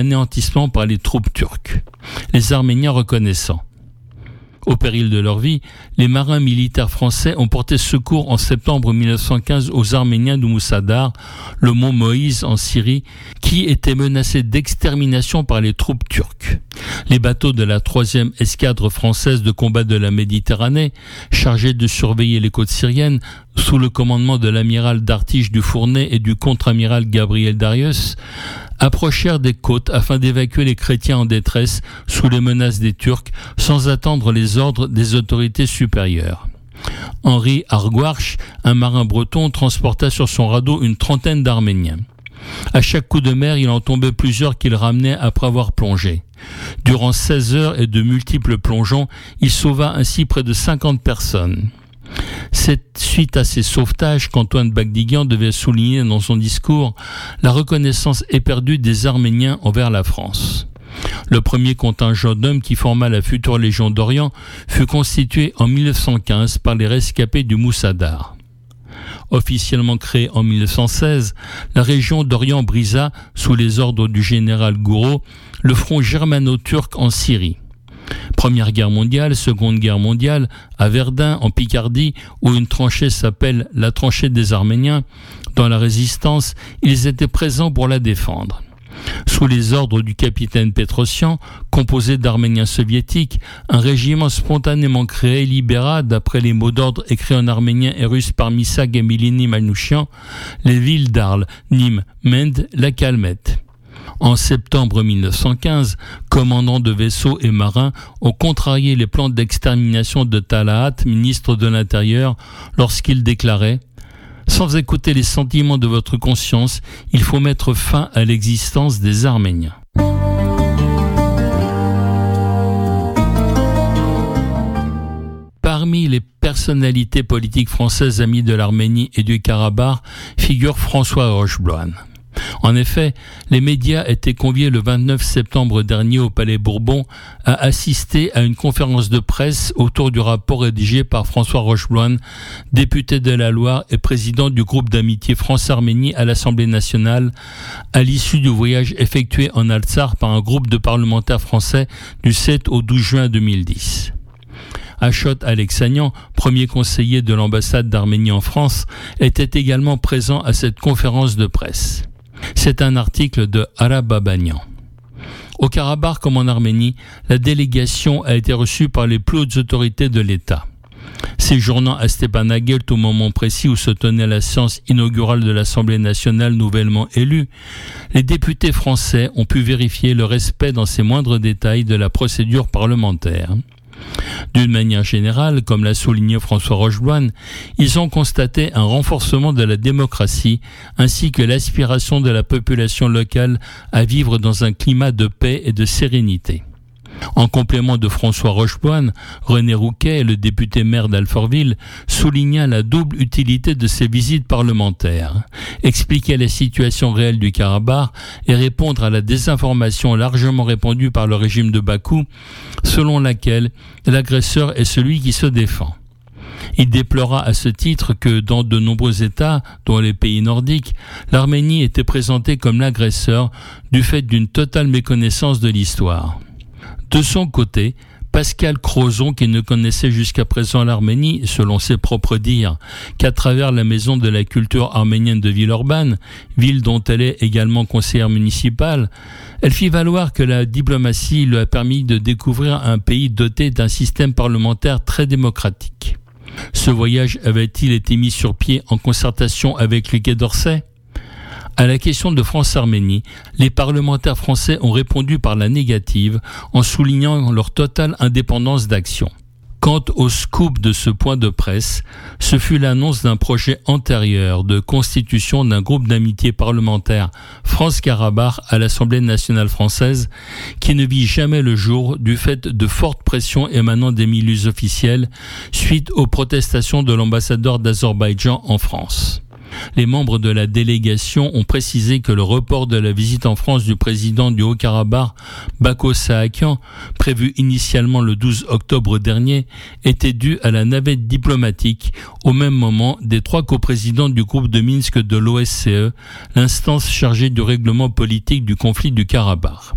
anéantissement par les troupes turques, les Arméniens reconnaissant. Au péril de leur vie, les marins militaires français ont porté secours en septembre 1915 aux Arméniens de Moussadar, le mont Moïse en Syrie, qui étaient menacés d'extermination par les troupes turques. Les bateaux de la 3e escadre française de combat de la Méditerranée, chargés de surveiller les côtes syriennes, sous le commandement de l'amiral d'Artiche du Fournay et du contre-amiral Gabriel Darius, approchèrent des côtes afin d'évacuer les chrétiens en détresse sous les menaces des Turcs sans attendre les ordres des autorités supérieures. Henri Arguarch, un marin breton, transporta sur son radeau une trentaine d'Arméniens. À chaque coup de mer, il en tombait plusieurs qu'il ramenait après avoir plongé. Durant 16 heures et de multiples plongeons, il sauva ainsi près de 50 personnes. C'est suite à ces sauvetages qu'Antoine Bagdiguian devait souligner dans son discours la reconnaissance éperdue des Arméniens envers la France. Le premier contingent d'hommes qui forma la future Légion d'Orient fut constitué en 1915 par les rescapés du Moussadar. Officiellement créée en 1916, la région d'Orient brisa, sous les ordres du général Gouraud, le front germano-turc en Syrie. Première guerre mondiale, Seconde guerre mondiale, à Verdun, en Picardie, où une tranchée s'appelle la tranchée des Arméniens, dans la résistance, ils étaient présents pour la défendre. Sous les ordres du capitaine Petrosian, composé d'Arméniens soviétiques, un régiment spontanément créé libéra, d'après les mots d'ordre écrits en arménien et russe par Misag et Milini Manouchian, les villes d'Arles, Nîmes, Mende, la Calmette. En septembre 1915, commandants de vaisseaux et marins ont contrarié les plans d'extermination de Talaat, ministre de l'Intérieur, lorsqu'il déclarait « Sans écouter les sentiments de votre conscience, il faut mettre fin à l'existence des Arméniens. » Parmi les personnalités politiques françaises amies de l'Arménie et du Karabakh figure François Rochebloine. En effet, les médias étaient conviés le 29 septembre dernier au Palais Bourbon à assister à une conférence de presse autour du rapport rédigé par François Rochebloine, député de la Loire et président du groupe d'amitié France-Arménie à l'Assemblée nationale, à l'issue du voyage effectué en Altsar par un groupe de parlementaires français du 7 au 12 juin 2010. Achot Alexanian, premier conseiller de l'ambassade d'Arménie en France, était également présent à cette conférence de presse. C'est un article de Ara Babanian. Au Karabakh comme en Arménie, la délégation a été reçue par les plus hautes autorités de l'État. Séjournant à Stepanakert au moment précis où se tenait la séance inaugurale de l'Assemblée nationale nouvellement élue, les députés français ont pu vérifier le respect dans ses moindres détails de la procédure parlementaire. D'une manière générale, comme l'a souligné François Rochebloine, ils ont constaté un renforcement de la démocratie ainsi que l'aspiration de la population locale à vivre dans un climat de paix et de sérénité. En complément de François Rochebloine, René Rouquet, le député maire d'Alfortville, souligna la double utilité de ces visites parlementaires, expliquer la situation réelle du Karabakh et répondre à la désinformation largement répandue par le régime de Bakou, selon laquelle l'agresseur est celui qui se défend. Il déplora à ce titre que dans de nombreux États, dont les pays nordiques, l'Arménie était présentée comme l'agresseur du fait d'une totale méconnaissance de l'histoire. De son côté, Pascal Crozon, qui ne connaissait jusqu'à présent l'Arménie, selon ses propres dires, qu'à travers la Maison de la culture arménienne de Villeurbanne, ville dont elle est également conseillère municipale, elle fit valoir que la diplomatie lui a permis de découvrir un pays doté d'un système parlementaire très démocratique. Ce voyage avait-il été mis sur pied en concertation avec le Quai d'Orsay ? À la question de France-Arménie, les parlementaires français ont répondu par la négative en soulignant leur totale indépendance d'action. Quant au scoop de ce point de presse, ce fut l'annonce d'un projet antérieur de constitution d'un groupe d'amitié parlementaire France-Karabakh à l'Assemblée nationale française qui ne vit jamais le jour du fait de fortes pressions émanant des milieux officiels suite aux protestations de l'ambassadeur d'Azerbaïdjan en France. Les membres de la délégation ont précisé que le report de la visite en France du président du Haut-Karabakh, Bako Saakyan, prévu initialement le 12 octobre dernier, était dû à la navette diplomatique au même moment des 3 coprésidents du groupe de Minsk de l'OSCE, l'instance chargée du règlement politique du conflit du Karabakh.